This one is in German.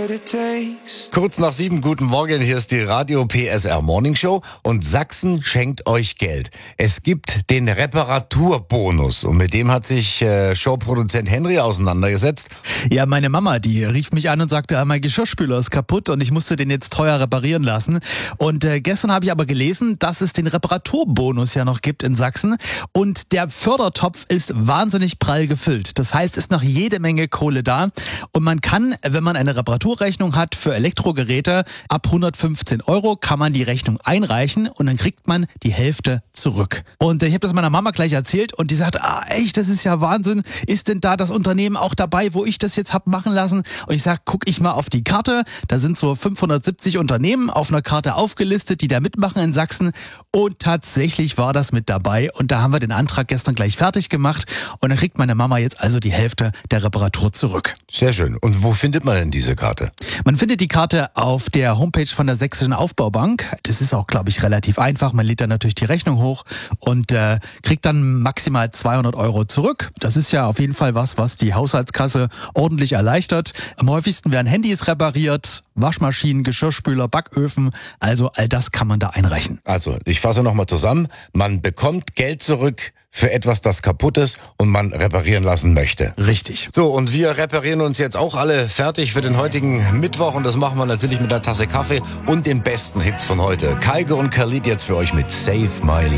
Kurz nach 7, guten Morgen, hier ist die Radio PSR Morning Show und Sachsen schenkt euch Geld. Es gibt den Reparaturbonus und mit dem hat sich Showproduzent Henry auseinandergesetzt. Ja, meine Mama, die rief mich an und sagte, mein Geschirrspüler ist kaputt und ich musste den jetzt teuer reparieren lassen. Und gestern habe ich aber gelesen, dass es den Reparaturbonus ja noch gibt in Sachsen und der Fördertopf ist wahnsinnig prall gefüllt. Das heißt, es ist noch jede Menge Kohle da und man kann, wenn man eine Reparaturrechnung hat für Elektrogeräte, ab 115 € kann man die Rechnung einreichen und dann kriegt man die Hälfte zurück. Und ich habe das meiner Mama gleich erzählt und die sagt, echt, das ist ja Wahnsinn. Ist denn da das Unternehmen auch dabei, wo ich das jetzt hab machen lassen? Und ich sag, guck ich mal auf die Karte. Da sind so 570 Unternehmen auf einer Karte aufgelistet, die da mitmachen in Sachsen. Und tatsächlich war das mit dabei. Und da haben wir den Antrag gestern gleich fertig gemacht. Und dann kriegt meine Mama jetzt also die Hälfte der Reparatur zurück. Sehr schön. Und wo findet man denn diese Karte? Man findet die Karte auf der Homepage von der Sächsischen Aufbaubank. Das ist auch, glaube ich, relativ einfach. Man lädt dann natürlich die Rechnung hoch und kriegt dann maximal 200 € zurück. Das ist ja auf jeden Fall was die Haushaltskasse ordentlich erleichtert. Am häufigsten werden Handys repariert, Waschmaschinen, Geschirrspüler, Backöfen. Also all das kann man da einreichen. Also, ich fasse nochmal zusammen. Man bekommt Geld zurück für etwas, das kaputt ist und man reparieren lassen möchte. Richtig. So, und wir reparieren uns jetzt auch alle fertig für den heutigen Mittwoch und das machen wir natürlich mit einer Tasse Kaffee und den besten Hits von heute. Kygo und Khalid jetzt für euch mit Save My Life.